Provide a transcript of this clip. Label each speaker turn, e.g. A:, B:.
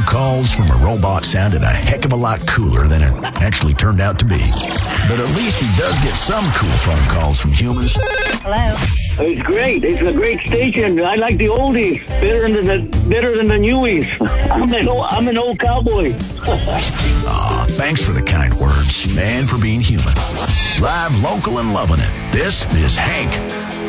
A: phone calls from a robot sounded a heck of a lot cooler than it actually turned out to be. But at least he does get some cool phone calls from humans.
B: Hello.
C: It's great. It's a great station. I like the oldies better than the newies. I'm an old cowboy.
A: Thanks for the kind words and for being human. Live, local, and loving it. This is Hank